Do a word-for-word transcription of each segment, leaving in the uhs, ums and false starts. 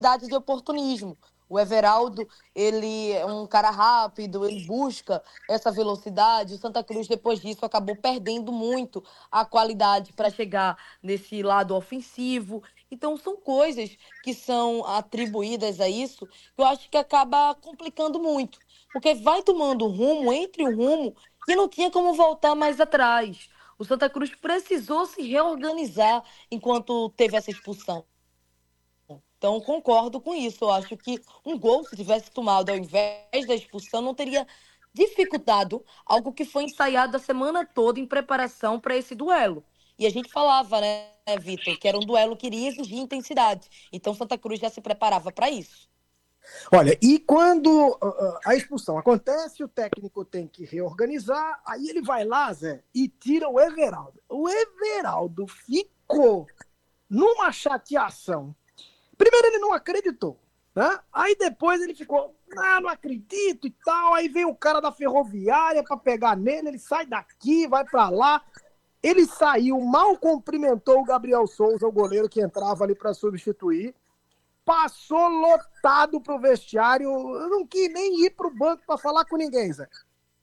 de oportunismo. O Everaldo, ele é um cara rápido, ele busca essa velocidade. O Santa Cruz, depois disso, acabou perdendo muito a qualidade para chegar nesse lado ofensivo. Então, são coisas que são atribuídas a isso que eu acho que acaba complicando muito. Porque vai tomando um rumo, entre um rumo, que não tinha como voltar mais atrás. O Santa Cruz precisou se reorganizar enquanto teve essa expulsão. Então, concordo com isso. Eu acho que um gol, se tivesse tomado ao invés da expulsão, não teria dificultado algo que foi ensaiado a semana toda em preparação para esse duelo. E a gente falava, né, Vitor, que era um duelo que iria exigir intensidade. Então, Santa Cruz já se preparava para isso. Olha, e quando uh, a expulsão acontece, o técnico tem que reorganizar, aí ele vai lá, Zé, e tira o Everaldo. O Everaldo ficou numa chateação. Primeiro ele não acreditou, né? Aí depois ele ficou, ah, não acredito e tal. Aí veio o cara da Ferroviária para pegar nele, ele sai daqui, vai para lá. Ele saiu, mal cumprimentou o Gabriel Souza, o goleiro que entrava ali para substituir. Passou lotado pro vestiário, eu não quis nem ir pro banco para falar com ninguém, Zé.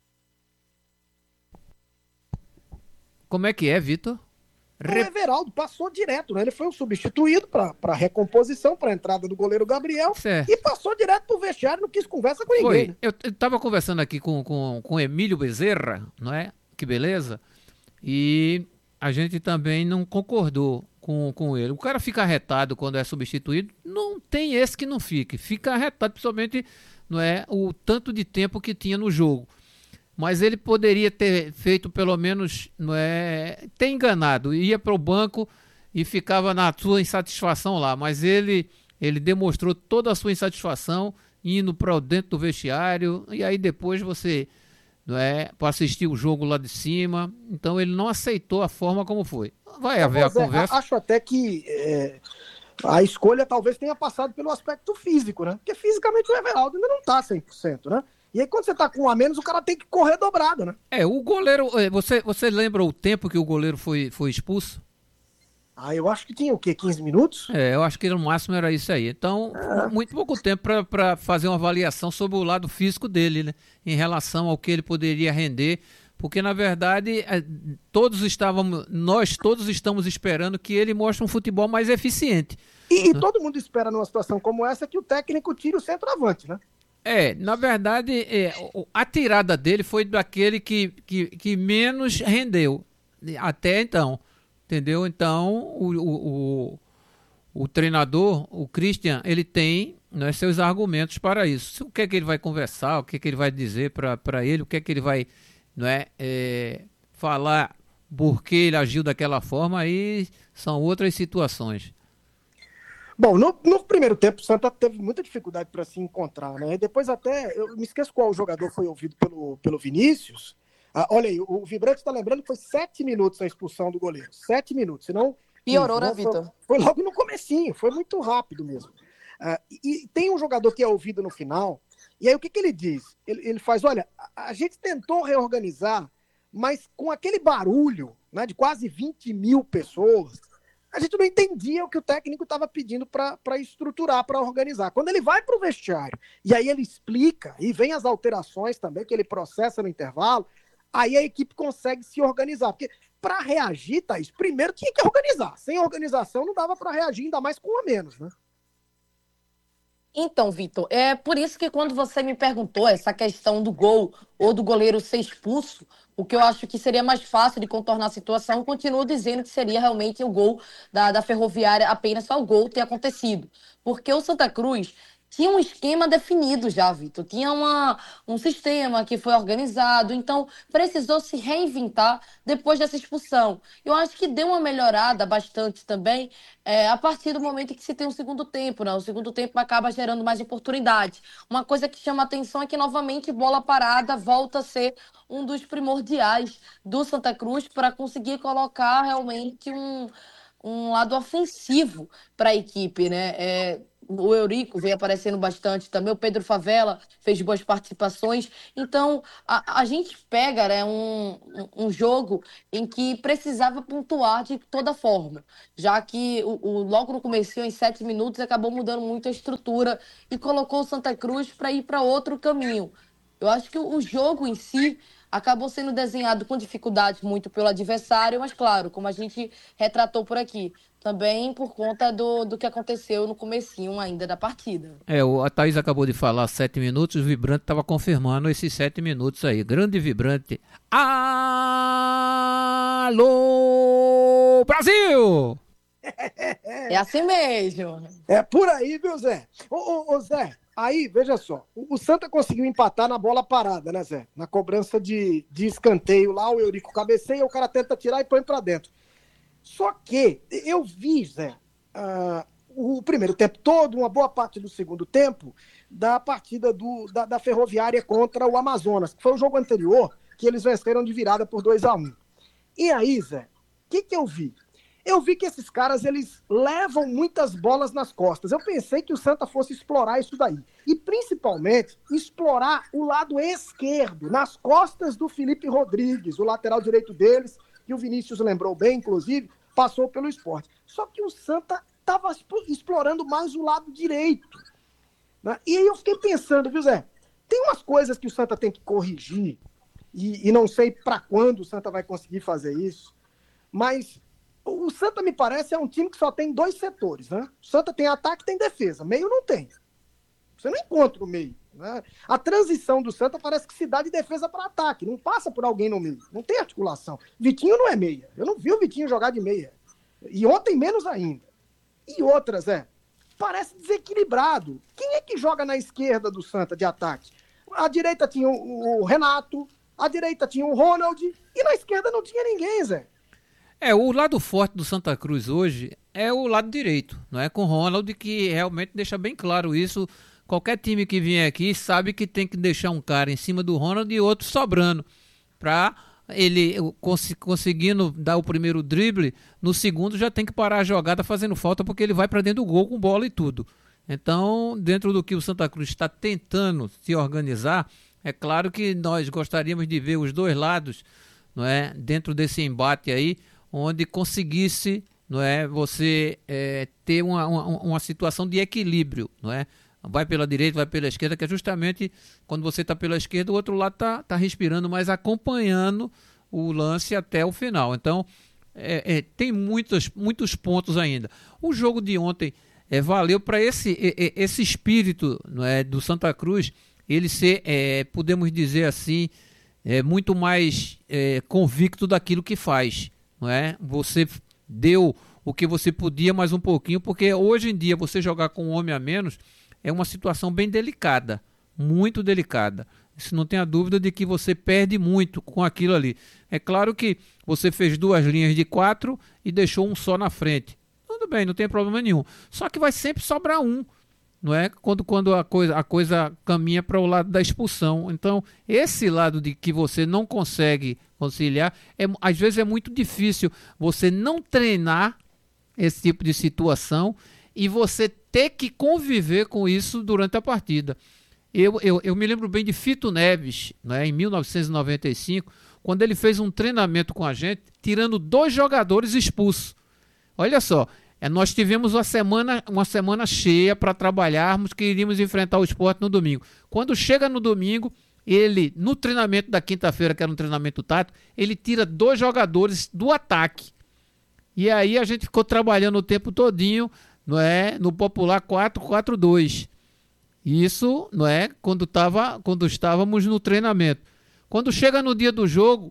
Como é que é, Vitor? O Everaldo passou direto, né? Ele foi um substituído para recomposição, para a entrada do goleiro Gabriel, certo. E passou direto pro vestiário, não quis conversa com foi. ninguém. Né? Eu, eu tava conversando aqui com, com, com Emílio Bezerra, não é? Que beleza. E a gente também não concordou com, com ele. O cara fica arretado quando é substituído, não tem esse que não fique. Fica arretado, principalmente, não é, o tanto de tempo que tinha no jogo. Mas ele poderia ter feito pelo menos, não é, ter enganado, ia para o banco e ficava na sua insatisfação lá, mas ele, ele demonstrou toda a sua insatisfação indo para dentro do vestiário, e aí depois você, não é, para assistir o jogo lá de cima, então ele não aceitou a forma como foi. Vai haver a conversa. É, acho até que é, a escolha talvez tenha passado pelo aspecto físico, né? Porque fisicamente o Everaldo ainda não está cem por cento, né? E aí, quando você tá com um a menos, o cara tem que correr dobrado, né? É, o goleiro... Você, você lembra o tempo que o goleiro foi, foi expulso? Ah, eu acho que tinha o quê? quinze minutos? É, eu acho que no máximo era isso aí. Então, é. muito pouco tempo para fazer uma avaliação sobre o lado físico dele, né? Em relação ao que ele poderia render. Porque, na verdade, todos estávamos... Nós todos estamos esperando que ele mostre um futebol mais eficiente. E, e todo mundo espera, numa situação como essa, que o técnico tire o centroavante, né? É, na verdade, é, a tirada dele foi daquele que, que, que menos rendeu até então, entendeu? Então, o, o, o, o treinador, o Christian, ele tem, né, seus argumentos para isso. O que é que ele vai conversar, o que é que ele vai dizer para ele, o que é que ele vai, não é, é, falar porque ele agiu daquela forma, aí são outras situações. Bom, no, no primeiro tempo o Santa teve muita dificuldade para se encontrar, né? E depois até, eu me esqueço qual jogador foi ouvido pelo, pelo Vinícius. Ah, olha aí, o, o Vibrante está lembrando que foi sete minutos a expulsão do goleiro. Sete minutos, senão... Piorou, né, Vitor? Foi, foi logo no comecinho, foi muito rápido mesmo. Ah, e, e tem um jogador que é ouvido no final, e aí o que, que ele diz? Ele, ele faz, olha, a, a gente tentou reorganizar, mas com aquele barulho, né, de quase vinte mil pessoas... A gente não entendia o que o técnico estava pedindo para estruturar, para organizar. Quando ele vai para o vestiário, e aí ele explica, e vem as alterações também, que ele processa no intervalo, aí a equipe consegue se organizar. Porque para reagir, Thaís, primeiro tinha que organizar. Sem organização não dava para reagir, ainda mais com um a menos, né? Então, Vitor, é por isso que quando você me perguntou essa questão do gol ou do goleiro ser expulso, o que eu acho que seria mais fácil de contornar a situação, continuo dizendo que seria realmente o gol da, da Ferroviária, apenas só o gol ter acontecido. Porque o Santa Cruz tinha um esquema definido já, Vitor. Tinha uma, um sistema que foi organizado, então precisou se reinventar depois dessa expulsão. Eu acho que deu uma melhorada bastante também é, a partir do momento que se tem um segundo tempo, né? O segundo tempo acaba gerando mais oportunidade. Uma coisa que chama atenção é que, novamente, bola parada volta a ser um dos primordiais do Santa Cruz para conseguir colocar realmente um, um lado ofensivo para a equipe, né? É, o Eurico veio aparecendo bastante também, o Pedro Favela fez boas participações. Então, a, a gente pega, né, um, um um jogo em que precisava pontuar de toda forma, já que o, o- logo no começo, em sete minutos, acabou mudando muito a estrutura e colocou o Santa Cruz para ir para outro caminho. Eu acho que o o jogo em si acabou sendo desenhado com dificuldade muito pelo adversário, mas claro, como a gente retratou por aqui, também por conta do, do que aconteceu no comecinho ainda da partida. É, o, a Thaís acabou de falar sete minutos, o Vibrante estava confirmando esses sete minutos aí. Grande Vibrante. Alô, Brasil! É assim mesmo. É por aí, viu, Zé? Ô, ô, ô, Zé, aí, veja só, o, o Santa conseguiu empatar na bola parada, né, Zé? Na cobrança de, de escanteio lá, o Eurico cabeceia, o cara tenta tirar e põe pra dentro. Só que eu vi, Zé, ah, o primeiro tempo todo, uma boa parte do segundo tempo, da partida do, da, da Ferroviária contra o Amazonas, que foi o jogo anterior, que eles venceram de virada por dois a um. E aí, Zé, o que, que eu vi? Eu vi que esses caras, eles levam muitas bolas nas costas. Eu pensei que o Santa fosse explorar isso daí. E, principalmente, explorar o lado esquerdo, nas costas do Felipe Rodrigues, o lateral direito deles, que o Vinícius lembrou bem, inclusive, passou pelo esporte. Só que o Santa estava explorando mais o lado direito, né? E aí eu fiquei pensando, viu, Zé? Tem umas coisas que o Santa tem que corrigir, e, e não sei para quando o Santa vai conseguir fazer isso, mas o Santa, me parece, é um time que só tem dois setores, né? O Santa tem ataque e tem defesa. Meio não tem. Você não encontra o meio, né? A transição do Santa parece que se dá de defesa para ataque. Não passa por alguém no meio. Não tem articulação. Vitinho não é meia. Eu não vi o Vitinho jogar de meia. E ontem menos ainda. E outras, é, parece desequilibrado. Quem é que joga na esquerda do Santa de ataque? À direita tinha o, o Renato, à direita tinha o Ronald, e na esquerda não tinha ninguém, Zé. É, o lado forte do Santa Cruz hoje é o lado direito, não é? Com o Ronald, que realmente deixa bem claro isso. Qualquer time que vier aqui sabe que tem que deixar um cara em cima do Ronald e outro sobrando, para ele cons conseguindo dar o primeiro drible, no segundo já tem que parar a jogada fazendo falta, porque ele vai para dentro do gol com bola e tudo. Então, dentro do que o Santa Cruz está tentando se organizar, é claro que nós gostaríamos de ver os dois lados, não é, dentro desse embate aí, onde conseguisse, não é, você é, ter uma, uma, uma situação de equilíbrio, não é? Vai pela direita, vai pela esquerda, que é justamente quando você está pela esquerda, o outro lado está tá respirando, mas acompanhando o lance até o final. Então, é, é, tem muitos, muitos pontos ainda. O jogo de ontem é, valeu para esse, é, esse espírito, não é, do Santa Cruz, ele ser, é, podemos dizer assim, é, muito mais é, convicto daquilo que faz. Não é? Você deu o que você podia mais um pouquinho, porque hoje em dia você jogar com um homem a menos é uma situação bem delicada, muito delicada. Isso não tem a dúvida de que você perde muito com aquilo ali. É claro que você fez duas linhas de quatro e deixou um só na frente. Tudo bem, não tem problema nenhum. Só que vai sempre sobrar um, não é? Quando, quando a, coisa, a coisa caminha para o lado da expulsão. Então, esse lado de que você não consegue conciliar, é, às vezes é muito difícil você não treinar esse tipo de situação e você ter que conviver com isso durante a partida. Eu, eu, eu me lembro bem de Fito Neves, né, em mil novecentos e noventa e cinco, quando ele fez um treinamento com a gente, tirando dois jogadores expulsos. Olha só, é, nós tivemos uma semana, uma semana cheia para trabalharmos, que iríamos enfrentar o Sport no domingo. Quando chega no domingo, ele, no treinamento da quinta-feira, que era um treinamento tático, ele tira dois jogadores do ataque. E aí a gente ficou trabalhando o tempo todinho, não é, no popular quatro quatro dois. Isso, não é, quando, tava, quando estávamos no treinamento. Quando chega no dia do jogo,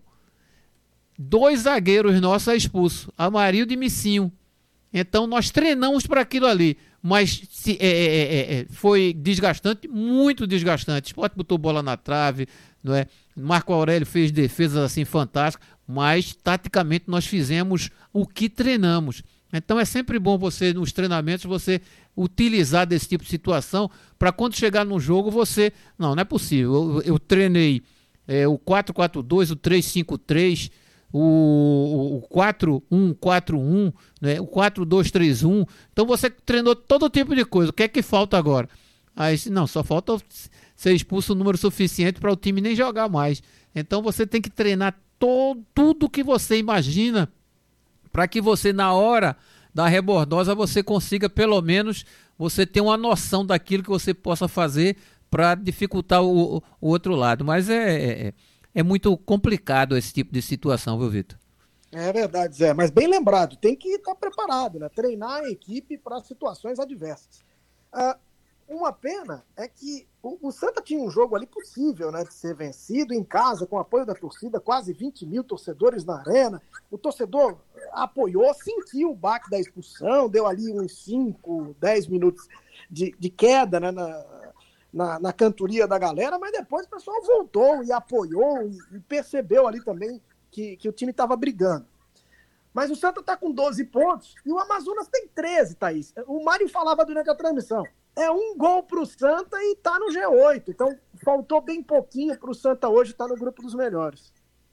dois zagueiros nossos são expulsos, Amarildo e Missinho. Então nós treinamos para aquilo ali, mas se, é, é, é, foi desgastante, muito desgastante. O Sport botou bola na trave, não é? Marco Aurélio fez defesas assim fantásticas, mas taticamente nós fizemos o que treinamos. Então é sempre bom você, nos treinamentos, você utilizar desse tipo de situação para quando chegar no jogo você... Não, não é possível. Eu, eu treinei é, o quatro quatro dois, o três cinco três, o, o quatro um quatro um, né? O quatro dois três um. Então você treinou todo tipo de coisa. O que é que falta agora? Aí, não, só falta ser expulso o número suficiente para o time nem jogar mais. Então você tem que treinar todo, tudo que você imagina para que você, na hora da rebordosa, você consiga, pelo menos, você ter uma noção daquilo que você possa fazer para dificultar o, o outro lado. Mas é, é, é muito complicado esse tipo de situação, viu, Vitor? É verdade, Zé. Mas bem lembrado, tem que estar preparado, né? Treinar a equipe para situações adversas. Ah, uma pena é que o, o Santa tinha um jogo ali possível, né, de ser vencido em casa, com apoio da torcida, quase vinte mil torcedores na arena. O torcedor apoiou, sentiu o baque da expulsão, deu ali uns cinco, dez minutos de, de queda, né, na, na, na cantoria da galera, mas depois o pessoal voltou e apoiou e, e percebeu ali também que, que o time estava brigando. Mas o Santa está com doze pontos e o Amazonas tem treze, Thaís. O Mário falava durante a transmissão. É um gol para o Santa e está no G oito. Então, faltou bem pouquinho para o Santa hoje estar no grupo dos melhores.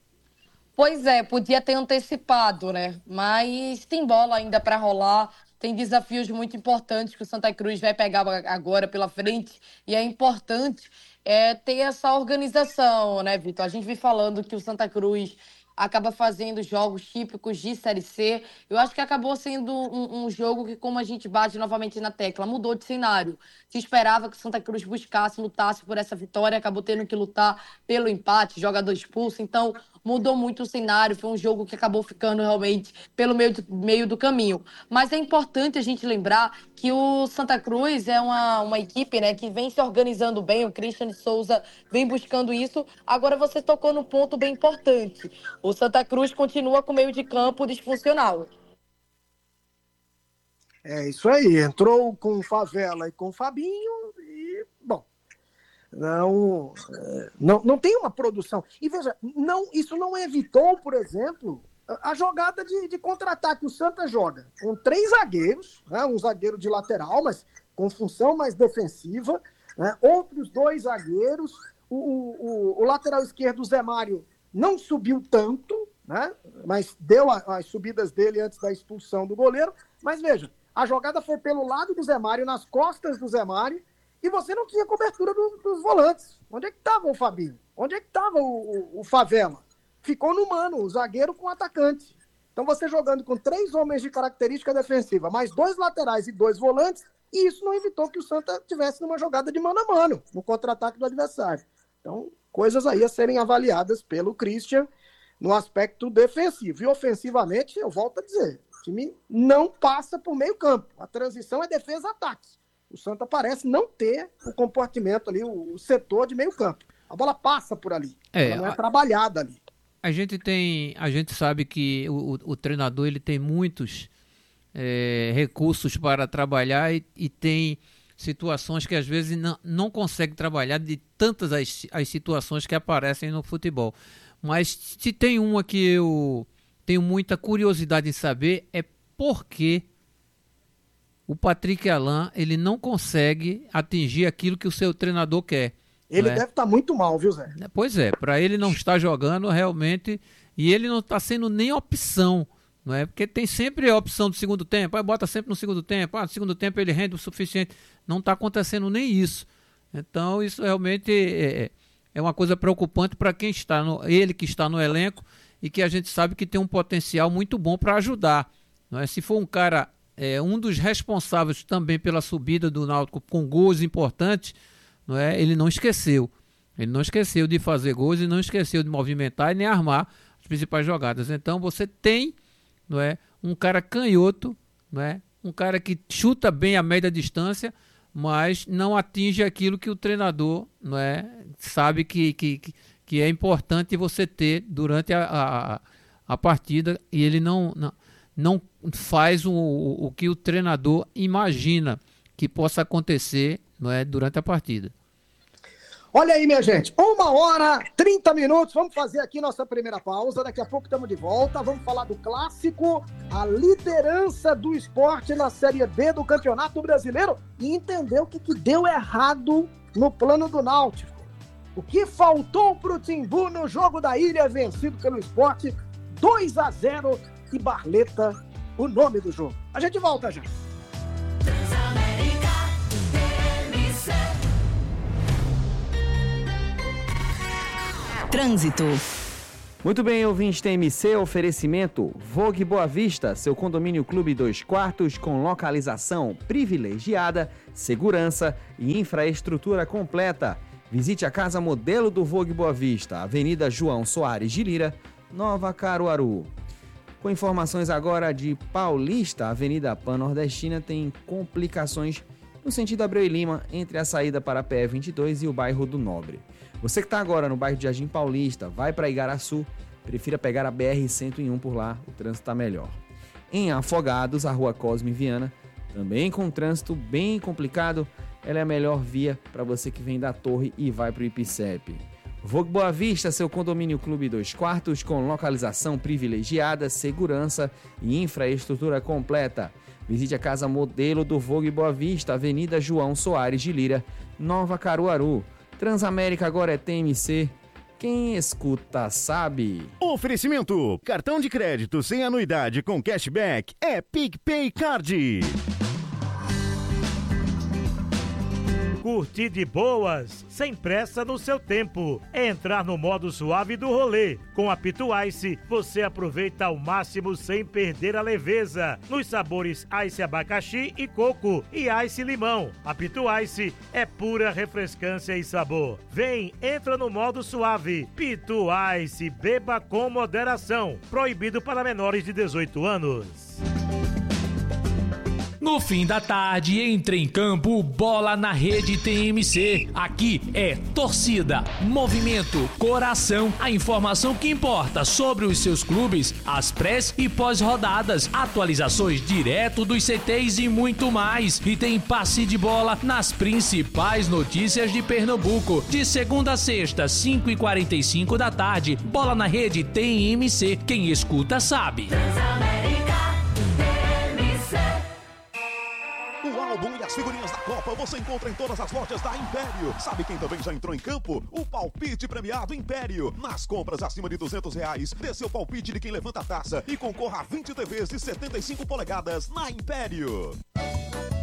Pois é, podia ter antecipado, né? Mas tem bola ainda para rolar. Tem desafios muito importantes que o Santa Cruz vai pegar agora pela frente. E é importante é, ter essa organização, né, Vitor? A gente vem falando que o Santa Cruz acaba fazendo jogos típicos de Série C. Eu acho que acabou sendo um, um jogo que, como a gente bate novamente na tecla, mudou de cenário. Se esperava que o Santa Cruz buscasse, lutasse por essa vitória, acabou tendo que lutar pelo empate, jogador expulso. Então, mudou muito o cenário. Foi um jogo que acabou ficando realmente pelo meio do, meio do caminho. Mas é importante a gente lembrar que o Santa Cruz é uma, uma equipe, né, que vem se organizando bem. O Christian Souza vem buscando isso. Agora você tocou num ponto bem importante. O Santa Cruz continua com o meio de campo disfuncional. É isso aí. Entrou com Favela e com Fabinho e, bom, não, não, não tem uma produção. E veja, não, isso não evitou, por exemplo, a jogada de, de contra-ataque. O Santa joga com três zagueiros, né, um zagueiro de lateral, mas com função mais defensiva, né, outros dois zagueiros. O, o, o lateral esquerdo, o Zé Mário, não subiu tanto, né? Mas deu a, as subidas dele antes da expulsão do goleiro. Mas veja, a jogada foi pelo lado do Zé Mário, nas costas do Zé Mário, e você não tinha cobertura do, dos volantes. Onde é que estava o Fabinho? Onde é que estava o, o, o Favela? Ficou no mano, o zagueiro com o atacante. Então você jogando com três homens de característica defensiva, mais dois laterais e dois volantes, e isso não evitou que o Santa tivesse numa jogada de mano a mano, no contra-ataque do adversário. Então, coisas aí a serem avaliadas pelo Christian no aspecto defensivo. E ofensivamente, eu volto a dizer, o time não passa por meio campo. A transição é defesa-ataque. O Santa parece não ter o comportamento ali, o, o setor de meio campo. A bola passa por ali, é, ela não é a, trabalhada ali. A gente tem, a gente sabe que o, o, o treinador ele tem muitos é, recursos para trabalhar e, e tem situações que às vezes não, não consegue trabalhar de tantas as, as situações que aparecem no futebol. Mas se tem uma que eu tenho muita curiosidade em saber é por que o Patrick Alain ele não consegue atingir aquilo que o seu treinador quer. Ele deve estar muito mal, viu, Zé? Pois é, para ele não estar jogando realmente, e ele não está sendo nem opção, não é? Porque tem sempre a opção do segundo tempo, aí bota sempre no segundo tempo, ah, no segundo tempo ele rende o suficiente. Não está acontecendo nem isso. Então isso realmente é, é uma coisa preocupante para quem está, no, ele que está no elenco e que a gente sabe que tem um potencial muito bom para ajudar, não é? Se for um cara, é, um dos responsáveis também pela subida do Náutico com gols importantes, não é? Ele não esqueceu. Ele não esqueceu de fazer gols e não esqueceu de movimentar e nem armar as principais jogadas. Então você tem, não é, um cara canhoto, não é? Um cara que chuta bem a média distância, mas não atinge aquilo que o treinador, não é, sabe que, que, que é importante você ter durante a, a, a partida, e ele não, não, não faz o, o, o que o treinador imagina que possa acontecer, não é, durante a partida. Olha aí, minha gente, uma hora, trinta minutos, vamos fazer aqui nossa primeira pausa, daqui a pouco estamos de volta, vamos falar do clássico, a liderança do esporte na Série B do Campeonato Brasileiro e entender o que, que deu errado no plano do Náutico. O que faltou para o Timbu no jogo da Ilha, vencido pelo Sport dois a zero e Barleta, o nome do jogo. A gente volta já. Trânsito. Muito bem, ouvinte T M C, oferecimento Vogue Boa Vista, seu condomínio clube dois quartos com localização privilegiada, segurança e infraestrutura completa. Visite a casa modelo do Vogue Boa Vista, Avenida João Soares de Lira, Nova Caruaru. Com informações agora de Paulista, a Avenida Pan-Nordestina tem complicações no sentido Abreu e Lima, entre a saída para a P E vinte e dois e o bairro do Nobre. Você que está agora no bairro de Jardim Paulista, vai para Igaraçu, prefira pegar a B R cento e um por lá, o trânsito está melhor. Em Afogados, a rua Cosme Viana, também com trânsito bem complicado, ela é a melhor via para você que vem da Torre e vai para o Ipicep. Vogue Boa Vista, seu condomínio clube dois quartos com localização privilegiada, segurança e infraestrutura completa. Visite a casa modelo do Vogue Boa Vista, Avenida João Soares de Lira, Nova Caruaru. Transamérica agora é T M C. Quem escuta sabe. Oferecimento: cartão de crédito sem anuidade com cashback é PicPay Card. Curtir de boas, sem pressa no seu tempo. É entrar no modo suave do rolê. Com a Pitu Ice, você aproveita ao máximo sem perder a leveza. Nos sabores Ice Abacaxi e Coco e Ice Limão. A Pitu Ice é pura refrescância e sabor. Vem, entra no modo suave. Pitu Ice, beba com moderação. Proibido para menores de dezoito anos. No fim da tarde, entre em campo, Bola na Rede T M C. Aqui é torcida, movimento, coração, a informação que importa sobre os seus clubes, as pré e pós-rodadas, atualizações direto dos C Tês e muito mais. E tem passe de bola nas principais notícias de Pernambuco. De segunda a sexta, cinco e quarenta e cinco da tarde, Bola na Rede T M C. Quem escuta sabe. O álbum e as figurinhas da Copa você encontra em todas as lojas da Império. Sabe quem também já entrou em campo? O palpite premiado Império. Nas compras acima de duzentos reais, dê seu palpite de quem levanta a taça e concorra a vinte T Vs de setenta e cinco polegadas na Império.